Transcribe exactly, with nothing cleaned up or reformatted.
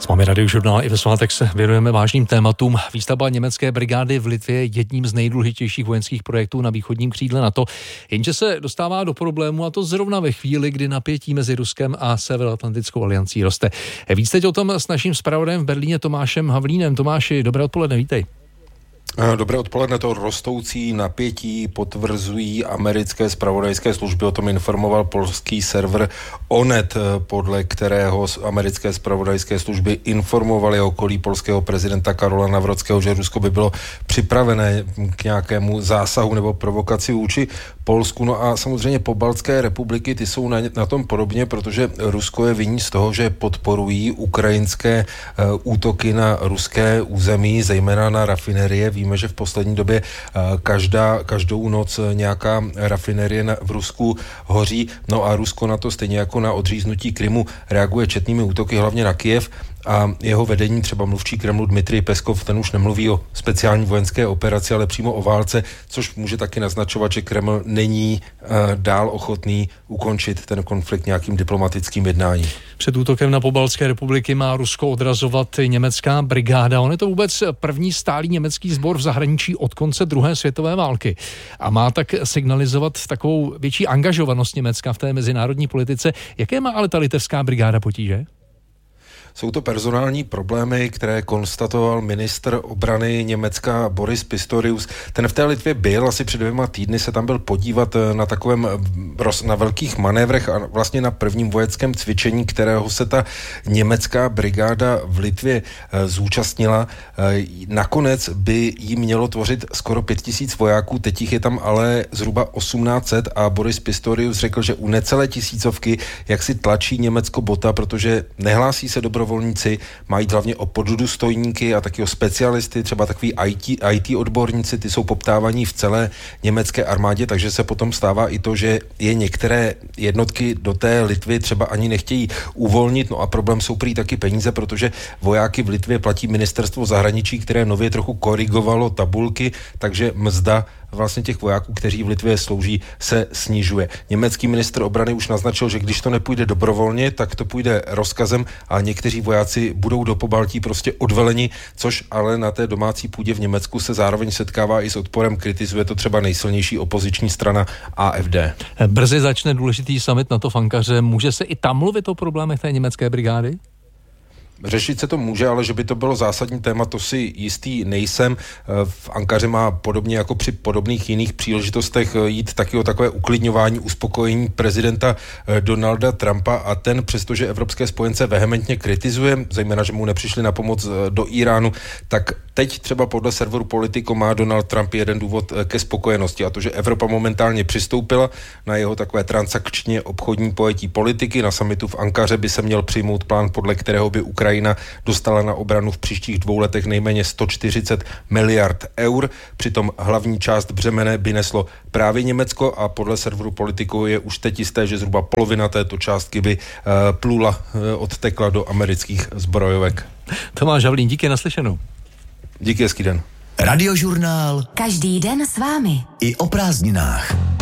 S vámi Radiožurnál i ve svátek se věnujeme vážným tématům. Výstavba německé brigády v Litvě je jedním z nejdůležitějších vojenských projektů na východním křídle NATO, jenže se dostává do problému, a to zrovna ve chvíli, kdy napětí mezi Ruskem a Severoatlantickou aliancí roste. Víc teď o tom s naším zpravodajem v Berlíně Tomášem Havlínem. Tomáši, dobré odpoledne, vítej. Dobré odpoledne. To rostoucí napětí potvrzují americké zpravodajské služby. O tom informoval polský server Onet, podle kterého americké zpravodajské služby informovaly okolí polského prezidenta Karola Nawrockiho, že Rusko by bylo připravené k nějakému zásahu nebo provokaci vůči Polsku. No a samozřejmě pobaltské republiky, ty jsou na, na tom podobně, protože Rusko je vinní z toho, že podporují ukrajinské uh, útoky na ruské území, zejména na rafinerie. Víme, že v poslední době každá, každou noc nějaká rafinerie v Rusku hoří. No a Rusko na to stejně jako na odříznutí Krymu reaguje četnými útoky, hlavně na Kyjev. A jeho vedení, třeba mluvčí Kremlu Dmitrij Peskov, ten už nemluví o speciální vojenské operaci, ale přímo o válce, což může taky naznačovat, že Kreml není uh, dál ochotný ukončit ten konflikt nějakým diplomatickým jednáním. Před útokem na pobaltské republiky má Rusko odrazovat německá brigáda. On je to vůbec první stálý německý sbor v zahraničí od konce druhé světové války. A má tak signalizovat takovou větší angažovanost Německa v té mezinárodní politice. Jaké má ale ta litevská brigáda potíže? Jsou to personální problémy, které konstatoval ministr obrany Německa Boris Pistorius. Ten v té Litvě byl, asi před dvěma týdny se tam byl podívat na takovém, na velkých manévrech a vlastně na prvním vojenském cvičení, kterého se ta německá brigáda v Litvě zúčastnila. Nakonec by jí mělo tvořit skoro pět tisíc vojáků, teď jich je tam ale zhruba osmnáct set a Boris Pistorius řekl, že u necelé tisícovky jak si tlačí Německo bota, protože nehlásí se dobro dobrovolníci, mají hlavně o poddůstojníky a taky o specialisty, třeba takový í té, í té odborníci, ty jsou poptávaní v celé německé armádě, takže se potom stává i to, že je některé jednotky do té Litvy třeba ani nechtějí uvolnit, no a problém jsou prý taky peníze, protože vojáky v Litvě platí ministerstvo zahraničí, které nově trochu korigovalo tabulky, takže mzda vlastně těch vojáků, kteří v Litvě slouží, se snižuje. Německý ministr obrany už naznačil, že když to nepůjde dobrovolně, tak to půjde rozkazem a někteří vojáci budou do Pobaltí prostě odveleni, což ale na té domácí půdě v Německu se zároveň setkává i s odporem, kritizuje to třeba nejsilnější opoziční strana á ef dé. Brzy začne důležitý summit NATO v Ankaře. Může se i tam mluvit o problémech té německé brigády? Řešit se to může, ale že by to bylo zásadní téma, to si jistý nejsem. V Ankaře má podobně jako při podobných jiných příležitostech jít taky o takové uklidňování, uspokojení prezidenta Donalda Trumpa a ten, přestože evropské spojence vehementně kritizuje, zejména, že mu nepřišli na pomoc do Iránu, tak teď třeba podle serveru Politico má Donald Trump jeden důvod ke spokojenosti a to, že Evropa momentálně přistoupila na jeho takové transakčně obchodní pojetí politiky. Na summitu v Ankaře by se měl přijmout plán, podle kterého by Ukrajina dostala na obranu v příštích dvou letech nejméně sto čtyřicet miliard eur. Přitom hlavní část břemene by neslo právě Německo a podle serveru Politico je už teď jisté, že zhruba polovina této částky by uh, plula, uh, odtekla do amerických zbrojovek. Tomáš Havlín, díky, naslyšenou. Díky, hezký den. Radiožurnál. Každý den s vámi. I o prázdninách.